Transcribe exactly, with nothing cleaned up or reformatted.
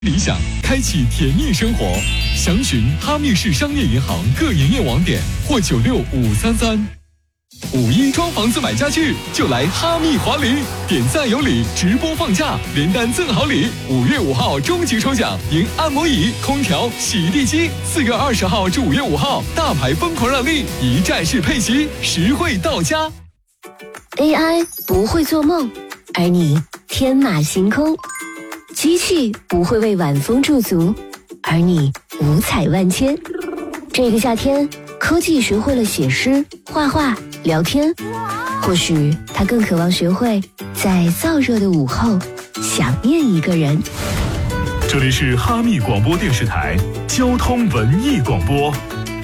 理想，开启甜蜜生活。详询哈密市商业银行各营业网点或九六五三三。五一装房子买家具就来哈密华礼，点赞有礼，直播放假，连单赠好礼。五月五号终极抽奖，赢按摩椅、空调、洗地机。四月二十号至五月五号，大牌疯狂让利，一站式配齐，实惠到家。 A I 不会做梦，而你天马行空。机器不会为晚风驻足，而你五彩万千。这个夏天，科技学会了写诗、画画、聊天，或许它更渴望学会在燥热的午后想念一个人。 这里是哈密广播电视台交通文艺广播。